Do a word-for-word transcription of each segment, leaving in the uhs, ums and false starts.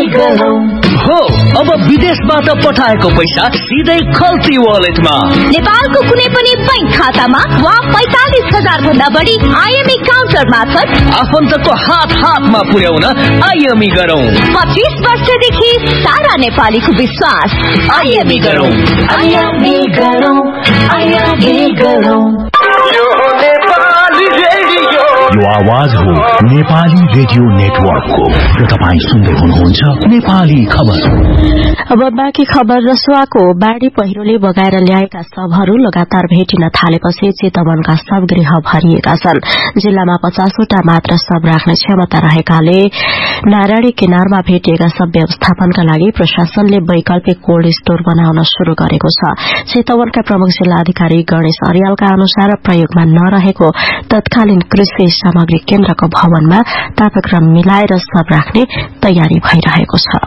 हो अब विदेशबाट पठाएको पैसा सिधै खल्ती वालेटमा नेपालको कुनै पनि बैंक खातामा वा पैंतालीस हजार भन्दा बढी आईएमई काउन्टर मार्फत आफन्तको हात हातमा पुर्याउन आईएमई गरौं। पच्चीस वर्षदेखि सारा नेपालीको विश्वास आईएमई गरौं आईएमई गरौं आईएमई गरौं। यो आवाज हो नेपाली रेडियो नेटवर्कको र तपाईं सुन्दै हुनुहुन्छ नेपाली खबर। अब बाँकी खबर। रसुवाको बाढ़ी पहिरोले बगाएर ल्याएका शवहरू लगातार भेटिन थालेपछि चितवनका शवगृह भरिएका छन्। जिल्लामा पचासवटा मात्र शव राख्ने क्षमता रहेकाले नारायणी किनारमा भेटिएका शव व्यवस्थापनका लागि प्रशासनले वैकल्पिक कोल्ड स्टोर बनाउन शुरू गरेको छ। चितवनका प्रमुख जिल्ला अधिकारी गणेश अर्यालका अनुसार प्रयोगमा नरहेको तत्कालीन कृषि सामग्री केन्द्रको भवनमा तापक्रम मिलाएर शव राख्ने तयारी भइरहेको छ।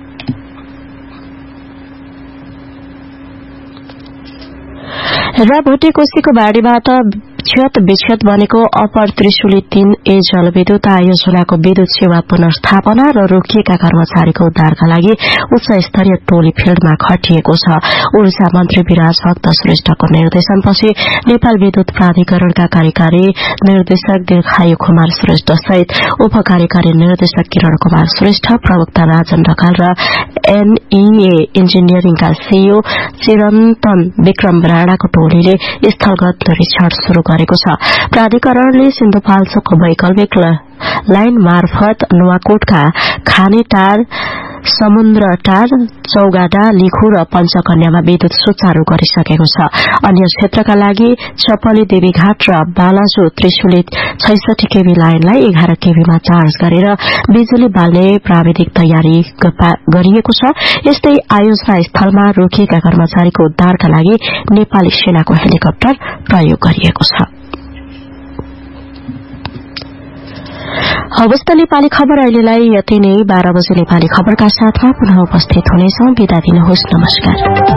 र भोटेकोशीको बाढ़ीबाट क्षत विक्षत बनेको अपर त्रिशुली तीन ए जलविद्युत आयोजनाको विद्युत सेवा पुनर्स्थापना र रोकिएका कर्मचारीको उद्धारका लागि उच्च स्तरीय टोली फिल्डमा खटिएको छ। ऊर्जा मन्त्री विराज भक्त श्रेष्ठको निर्देशनपछि नेपाल विद्युत प्राधिकरणका कार्यकारी निर्देशक दीर्घायु कुमार श्रेष्ठ सहित उप कार्यकारी निर्देशक किरण कुमार श्रेष्ठ, प्रवक्ता राजन ढकाल र एनईए इन्जिनियरिङका सीईओ चिरन्तन विक्रम राणाको टोलीले स्थलगत निरीक्षण शुरू गरेको छ। प्राधिकरणले सिन्धुपाल्चोकको वैकल्पिक लाइन मार्फत नुवाकोटका खानेटार, समुद्रटार, चौगाडा, लिखु र पञ्चकन्यामा विद्युत सुचारू गरिसकेको छ। अन्य क्षेत्रका लागि चपली देवीघाट र बालाजु त्रिशुली छैसठी केवी लाइनलाई एघार केवीमा चार्ज गरेर बिजुली बाल्ने प्राविधिक तयारी गरिएको छ। यस्तै आयोजना स्थलमा रोकिएका कर्मचारीको उद्धारका लागि नेपाली सेनाको हेलिकप्टर प्रयोग गरिएको छ। हवस् त नेपाली खबर अहिलेलाई यति नै। बाह्र बजे नेपाली खबरका साथमा पुनः उपस्थित हुनेछौं। बिदा दिनुहोस्। नमस्कार।